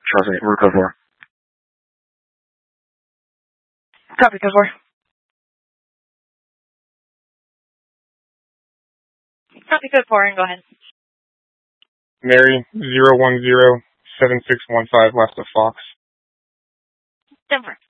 Charles 8, we're code 4. Copy, code 4. Copy, code 4, and go ahead. Mary, 0107615 west of Fox. Denver.